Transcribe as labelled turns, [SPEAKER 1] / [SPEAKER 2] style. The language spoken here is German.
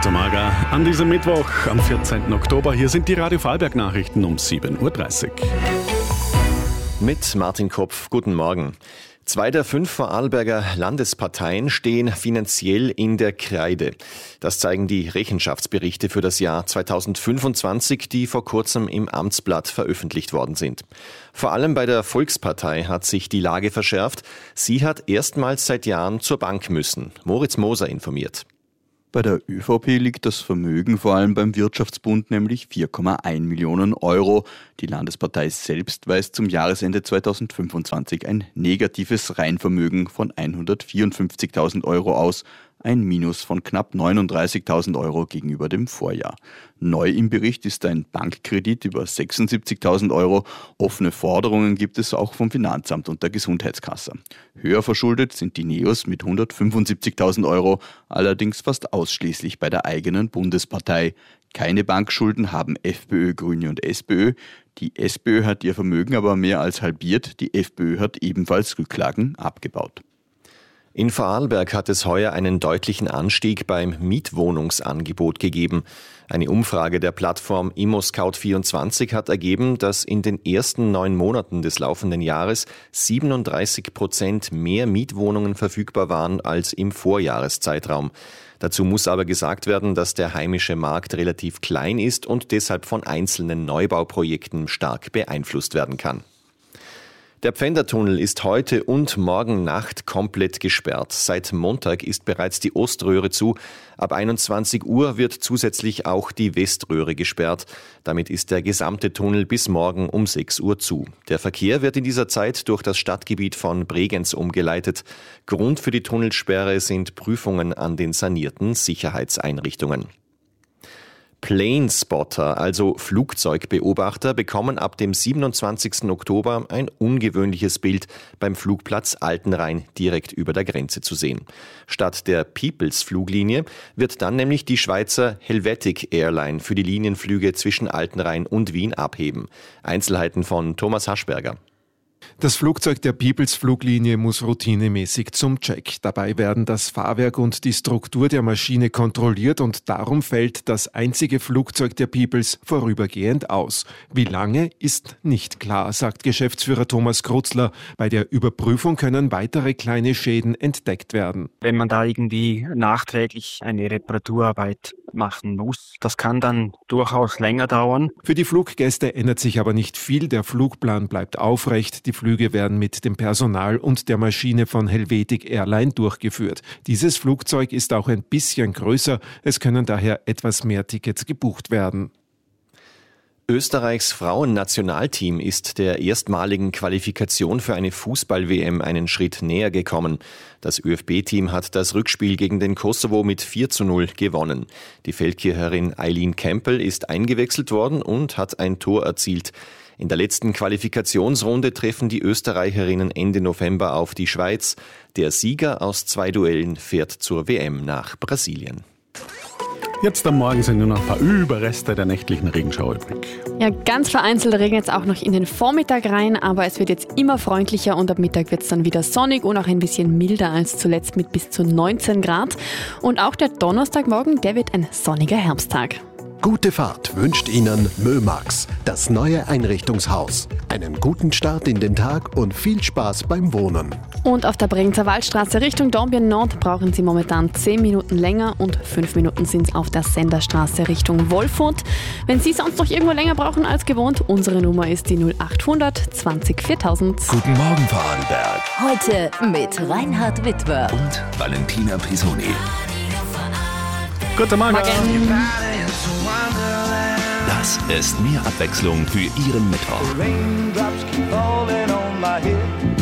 [SPEAKER 1] Guten Morgen an diesem Mittwoch, am 14. Oktober. Hier sind die Radio Vorarlberg-Nachrichten um 7.30 Uhr.
[SPEAKER 2] Mit Martin Kopf, guten Morgen. 2 der 5 Vorarlberger Landesparteien stehen finanziell in der Kreide. Das zeigen die Rechenschaftsberichte für das Jahr 2025, die vor kurzem im Amtsblatt veröffentlicht worden sind. Vor allem bei der Volkspartei hat sich die Lage verschärft. Sie hat erstmals seit Jahren zur Bank müssen. Moritz Moser informiert.
[SPEAKER 3] Bei der ÖVP liegt das Vermögen vor allem beim Wirtschaftsbund, nämlich 4,1 Millionen Euro. Die Landespartei selbst weist zum Jahresende 2025 ein negatives Reinvermögen von 154.000 Euro aus, ein Minus von knapp 39.000 Euro gegenüber dem Vorjahr. Neu im Bericht ist ein Bankkredit über 76.000 Euro. Offene Forderungen gibt es auch vom Finanzamt und der Gesundheitskasse. Höher verschuldet sind die NEOS mit 175.000 Euro, allerdings fast ausschließlich bei der eigenen Bundespartei. Keine Bankschulden haben FPÖ, Grüne und SPÖ. Die SPÖ hat ihr Vermögen aber mehr als halbiert. Die FPÖ hat ebenfalls Rücklagen abgebaut.
[SPEAKER 2] In Vorarlberg hat es heuer einen deutlichen Anstieg beim Mietwohnungsangebot gegeben. Eine Umfrage der Plattform ImmoScout24 hat ergeben, dass in den ersten 9 Monaten des laufenden Jahres 37% mehr Mietwohnungen verfügbar waren als im Vorjahreszeitraum. Dazu muss aber gesagt werden, dass der heimische Markt relativ klein ist und deshalb von einzelnen Neubauprojekten stark beeinflusst werden kann. Der Pfändertunnel ist heute und morgen Nacht komplett gesperrt. Seit Montag ist bereits die Oströhre zu. Ab 21 Uhr wird zusätzlich auch die Weströhre gesperrt. Damit ist der gesamte Tunnel bis morgen um 6 Uhr zu. Der Verkehr wird in dieser Zeit durch das Stadtgebiet von Bregenz umgeleitet. Grund für die Tunnelsperre sind Prüfungen an den sanierten Sicherheitseinrichtungen. Planespotter, also Flugzeugbeobachter, bekommen ab dem 27. Oktober ein ungewöhnliches Bild beim Flugplatz Altenrhein direkt über der Grenze zu sehen. Statt der Peoples-Fluglinie wird dann nämlich die Schweizer Helvetic Airline für die Linienflüge zwischen Altenrhein und Wien abheben. Einzelheiten von Thomas Haschberger.
[SPEAKER 4] Das Flugzeug der Peoples-Fluglinie muss routinemäßig zum Check. Dabei werden das Fahrwerk und die Struktur der Maschine kontrolliert und darum fällt das einzige Flugzeug der Peoples vorübergehend aus. Wie lange, ist nicht klar, sagt Geschäftsführer Thomas Krutzler. Bei der Überprüfung können weitere kleine Schäden entdeckt werden.
[SPEAKER 5] Wenn man da irgendwie nachträglich eine Reparaturarbeit machen muss, das kann dann durchaus länger dauern.
[SPEAKER 4] Für die Fluggäste ändert sich aber nicht viel. Der Flugplan bleibt aufrecht. Die Flüge werden mit dem Personal und der Maschine von Helvetic Airline durchgeführt. Dieses Flugzeug ist auch ein bisschen größer. Es können daher etwas mehr Tickets gebucht werden.
[SPEAKER 2] Österreichs Frauennationalteam ist der erstmaligen Qualifikation für eine Fußball-WM einen Schritt näher gekommen. Das ÖFB-Team hat das Rückspiel gegen den Kosovo mit 4:0 gewonnen. Die Feldkircherin Eileen Campbell ist eingewechselt worden und hat ein Tor erzielt. In der letzten Qualifikationsrunde treffen die Österreicherinnen Ende November auf die Schweiz. Der Sieger aus 2 Duellen fährt zur WM nach Brasilien.
[SPEAKER 1] Jetzt am Morgen sind nur noch ein paar Überreste der nächtlichen Regenschau übrig.
[SPEAKER 6] Ja, ganz vereinzelt regnet es auch noch in den Vormittag rein, aber es wird jetzt immer freundlicher und ab Mittag wird es dann wieder sonnig und auch ein bisschen milder als zuletzt mit bis zu 19 Grad. Und auch der Donnerstagmorgen, der wird ein sonniger Herbsttag.
[SPEAKER 7] Gute Fahrt wünscht Ihnen Mömax, das neue Einrichtungshaus. Einen guten Start in den Tag und viel Spaß beim Wohnen.
[SPEAKER 6] Und auf der Bregenzer Waldstraße Richtung Dornbirn Nord brauchen Sie momentan 10 Minuten länger und 5 Minuten sind es auf der Senderstraße Richtung Wolfurt. Wenn Sie sonst noch irgendwo länger brauchen als gewohnt, unsere Nummer ist die 0800 20 4000.
[SPEAKER 8] Guten Morgen Vorarlberg.
[SPEAKER 9] Heute mit Reinhard Wittwer
[SPEAKER 8] Und Valentina Pisoni.
[SPEAKER 1] Guten Morgen.
[SPEAKER 8] Das ist mehr Abwechslung für Ihren Mittwoch.